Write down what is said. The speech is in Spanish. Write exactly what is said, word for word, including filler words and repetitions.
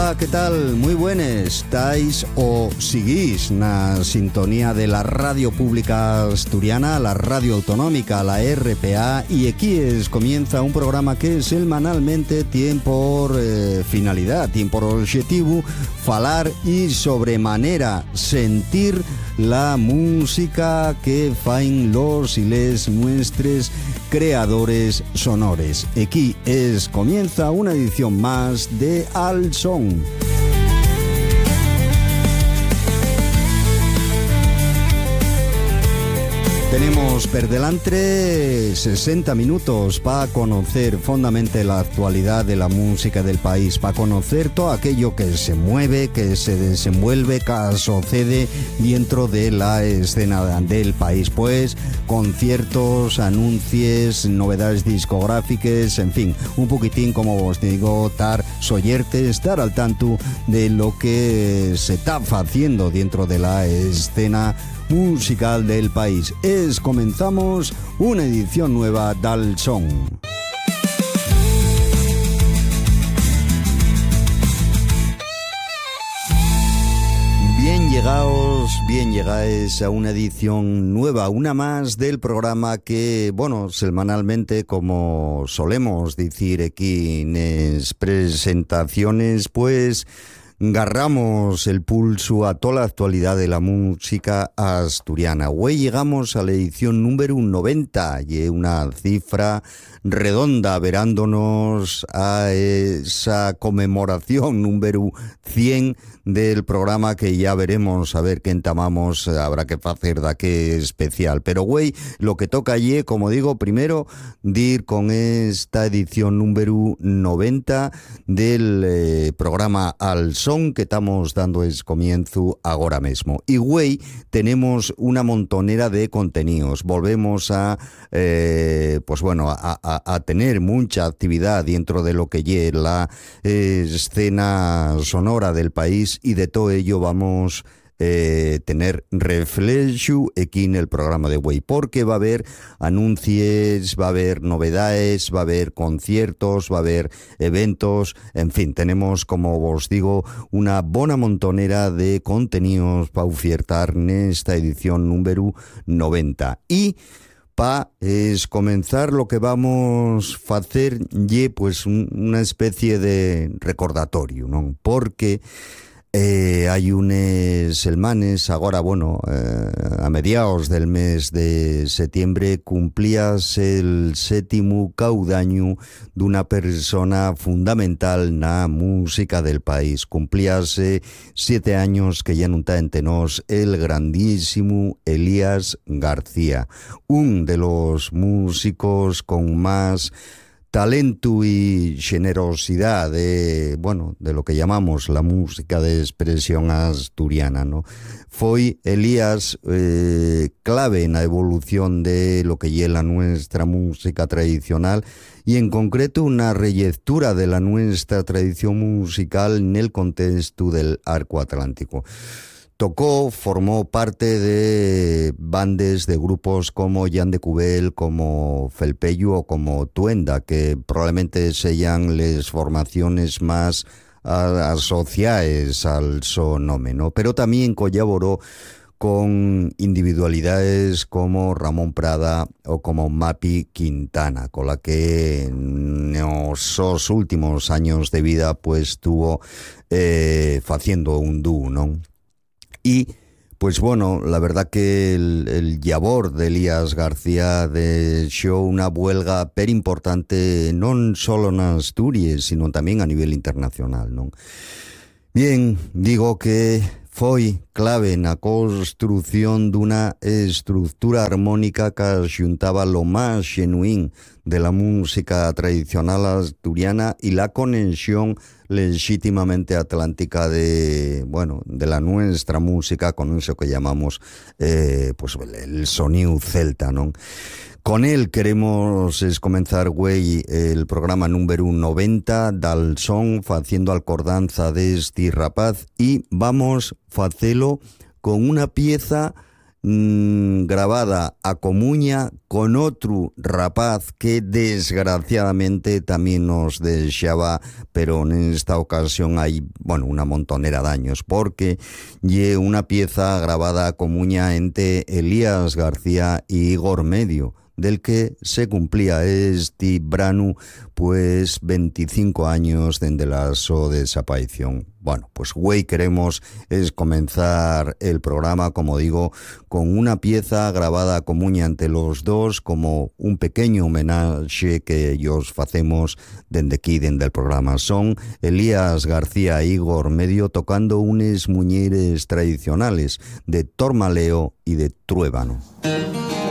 Hola, ¿qué tal? Muy buenas. Estáis o seguís na sintonía de la radio pública asturiana, la radio autonómica, la R P A, y aquí es, comienza un programa que semanalmente tiene por eh, finalidad, tiene por objetivo falar y sobremanera sentir la música que fain los y les nuestros creadores sonores. Aquí es, comienza una edición más de Al Son. Tenemos per delante sesenta minutos para conocer fondamente la actualidad de la música del país, para conocer todo aquello que se mueve, que se desenvuelve, que sucede dentro de la escena del país. Pues conciertos, anuncios, novedades discográficas, en fin, un poquitín, como os digo, estar soyerte, estar al tanto de lo que se está haciendo dentro de la escena musical del país. Es, comenzamos una edición nueva del Son. Bien llegados, bien llegáis a una edición nueva, una más del programa que, bueno, semanalmente, como solemos decir aquí en las presentaciones, pues agarramos el pulso a toda la actualidad de la música asturiana. Hoy llegamos a la edición número noventa y una cifra redonda, verándonos a esa conmemoración número cien del programa, que ya veremos a ver qué entamamos, habrá que hacer de qué especial. Pero güey, lo que toca allí, como digo, primero dir con esta edición número noventa del eh, programa Al Son que estamos dando es comienzo ahora mismo. Y güey, tenemos una montonera de contenidos. Volvemos a eh, pues bueno, a, a, a tener mucha actividad dentro de lo que es la eh, escena sonora del país, y de todo ello vamos Eh, tener reflejo aquí en el programa de Güey, porque va a haber anuncios, va a haber novedades, va a haber conciertos, va a haber eventos, en fin, tenemos, como os digo, una buena montonera de contenidos para ofertar en esta edición número noventa. Y para es comenzar, lo que vamos a hacer y pues un, una especie de recordatorio, ¿no? Porque Eh, hay unos semanas, ahora, bueno, eh, a mediados del mes de septiembre, cumplíase el séptimo caudaño de una persona fundamental en la música del país. Cumplíase siete años que ya no está entre nos el grandísimo Elías García, un de los músicos con más talento y generosidad de, bueno, de lo que llamamos la música de expresión asturiana, ¿no? Fue Elías eh, clave en la evolución de lo que es la nuestra música tradicional, y en concreto una relectura de la nuestra tradición musical en el contexto del arco atlántico. Tocó, formó parte de bandas, de grupos como Jan de Cubel, como Felpeyu o como Tuenda, que probablemente sean las formaciones más a, asociadas al sonome, ¿no? Pero también colaboró con individualidades como Ramón Prada o como Mapi Quintana, con la que en esos últimos años de vida pues estuvo eh, haciendo un dúo, ¿no? Y, pues bueno, la verdad que el, el llavor de Elías García dejó una huelga per importante, no solo en Asturias, sino también a nivel internacional, ¿no? Bien, digo que fue clave en la construcción de una estructura armónica que juntaba lo más genuino de la música tradicional asturiana y la conexión legítimamente atlántica de, bueno, de la nuestra música con eso que llamamos eh, pues el sonido celta, ¿no? Con él queremos es comenzar, güey, el programa número noventa del Son, haciendo acordanza de este rapaz, y vamos a hacerlo con una pieza mmm, grabada a comuña con otro rapaz que desgraciadamente también nos deixaba, pero en esta ocasión hay, bueno, una montonera de años, porque lle una pieza grabada a comuña entre Elías García y Igor Medio, del que se cumplía este branu pues veinticinco años desde la su desaparición. Bueno, pues güey, queremos es comenzar el programa, como digo, con una pieza grabada a comuña ante los dos, como un pequeño homenaje que ellos facemos desde aquí, desde el programa. Son Elías García e Igor Medio tocando unes muñeres tradicionales de Tormaleo y de Truébano.